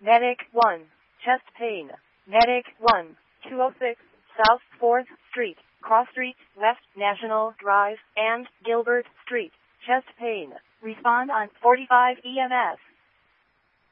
Medic 1. Chest pain. Medic 1. 206 South 4th Street, Cross Street, West National Drive, and Gilbert Street. Chest pain. Respond on 45 EMS.